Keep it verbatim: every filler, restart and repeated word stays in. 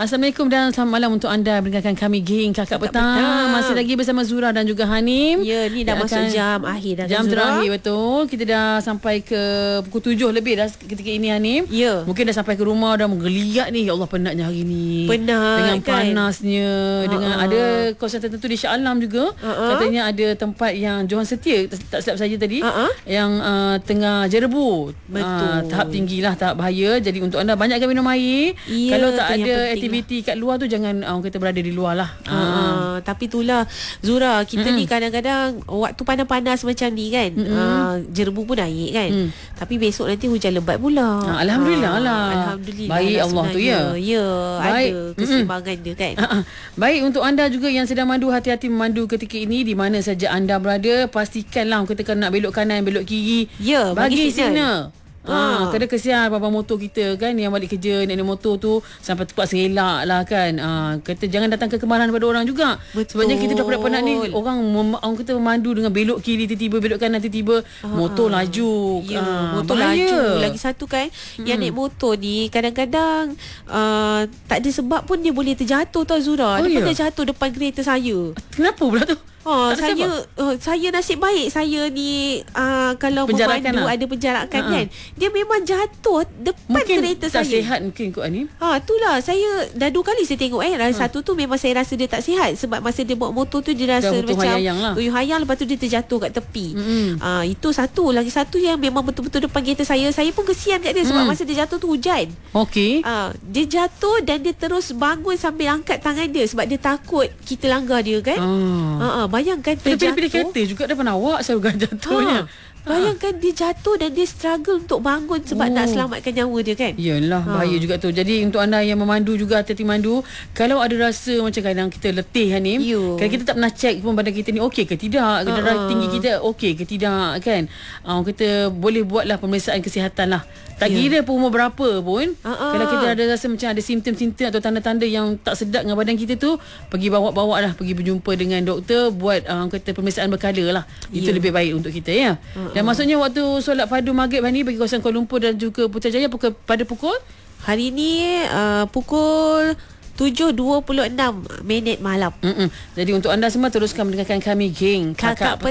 Assalamualaikum dan selamat malam untuk anda mendengarkan kami geng Kakak, Kakak Petang. Petang. Masih lagi bersama Zura dan juga Hanim. Ya, ni dah masuk jam akhir dah. Jam Zura. terakhir betul. Kita dah sampai ke pukul tujuh lebih dah ketika ini Hanim. Ya. Mungkin dah sampai ke rumah dah menggeliat ni. Ya Allah, penatnya hari ni. Penat dengan kan? panasnya, uh-uh. dengan ada kawasan tertentu di Shah Alam juga. Uh-uh. Katanya ada tempat yang Johan Setia, tak silap saja tadi, uh-uh. yang uh, tengah jerebu. Betul. Uh, tahap tinggilah, tahap bahaya. Jadi untuk anda banyakkan minum air. Ya, kalau tak ada aktiviti lah kat luar tu, jangan orang uh, kata berada di luar lah. Uh, uh. Tapi itulah Zura, kita mm-hmm. ni kadang-kadang waktu panas-panas macam ni kan, mm-hmm. uh, jerebu pun naik kan, mm. tapi besok nanti hujan lebat pula. uh, Alhamdulillah uh, lah. Alhamdulillah baik lah Allah tu ya. Ya, baik. Ada keseimbangan mm-hmm. dia kan. uh, uh. Baik, untuk anda juga yang sedang mandu, hati-hati memandu ketika ini di mana saja anda berada. Pastikanlah kita kan nak belok kanan, belok kiri, ya, bagi, bagi signal. Ha, kadang kesian abang motor kita kan yang balik kerja naik motor tu sampai terpaksa elak lah kan. Ha, kata jangan datang ke kemarahan pada orang juga. Betul. Sebenarnya kita dah penat-penat ni orang mem- orang kita memandu dengan belok kiri tiba-tiba, belok kanan tiba-tiba, ha, motor laju. Ya, ha, motor bahaya. laju. Lagi satu kan, hmm. yang naik motor ni kadang-kadang uh, tak ada sebab pun dia boleh terjatuh tau Zura. Oh, dia ya? pernah jatuh depan kereta saya. Kenapa pula tu? Oh, saya uh, saya nasib baik saya ni uh, kalau penjarakan memandu lah. ada penjarakan uh-huh. kan. Dia memang jatuh depan mungkin kereta tak saya. Sihat mungkin kot ni. Ha, itulah saya dah dua kali saya tengok eh. Hmm. Satu tu memang saya rasa dia tak sihat sebab masa dia bawa motor tu dia rasa dah macam hayang lah. tuyul hayang, lepas tu dia terjatuh kat tepi. Mm-hmm. Ah, itu satu. Lagi satu yang memang betul-betul depan kereta saya. Saya pun kesian kat dia sebab mm. masa dia jatuh tu hujan. Okey. Ah, dia jatuh dan dia terus bangun sambil angkat tangan dia sebab dia takut kita langgar dia kan. Ah, ah, bayangkan terjatuh. Pilih kereta juga depan awak saya bukan jatuhnya. Ha. Bayangkan dia jatuh dan dia struggle untuk bangun sebab oh. nak selamatkan nyawa dia kan. Yalah, bahaya ha. juga tu. Jadi untuk anda yang memandu juga, hati-hati mandu. Kalau ada rasa macam kadang kita letih Hanim, kalau kita tak pernah check pun badan kita ni okey ke tidak, uh-uh. darah tinggi kita okey ke tidak kan. Uh, kita boleh buatlah pemeriksaan kesihatan lah. Tak yeah. kira pun umur berapa pun. Uh-uh. Kalau kita ada rasa macam ada simptom-simptom atau tanda-tanda yang tak sedap dengan badan kita tu, pergi bawa-bawa lah, pergi berjumpa dengan doktor, buat uh, kata pemeriksaan berkala lah. Itu yeah. lebih baik untuk kita ya. Uh-uh. Dan maksudnya waktu solat fardu maghrib hari ni bagi kawasan Kuala Lumpur dan juga Putrajaya pukul, pada pukul hari ni uh, pukul tujuh dua puluh enam minit malam. Mm-mm. Jadi untuk anda semua teruskan mendengarkan kami geng Kakak, Kakak Petang.